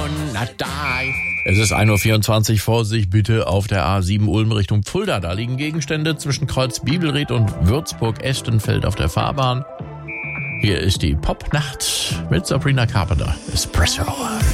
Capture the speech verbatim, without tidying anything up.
gonna die. Es ist ein Uhr vierundzwanzig, Vorsicht bitte auf der A sieben Ulm Richtung Fulda. Da liegen Gegenstände zwischen Kreuz Bibelried und Würzburg-Estenfeld auf der Fahrbahn. Hier ist die Popnacht mit Sabrina Carpenter. Espresso.